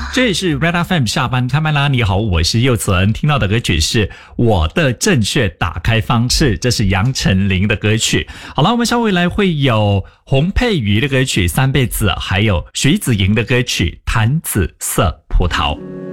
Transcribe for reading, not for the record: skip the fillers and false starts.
这里是 Red FM 下班开麦啦！你好，我是柚子恩。听到的歌曲是我的正确打开方式，这是杨丞琳的歌曲。好了，我们稍微来会有洪佩瑜的歌曲《三辈子》，还有徐子莹的歌曲《谈紫色葡萄》。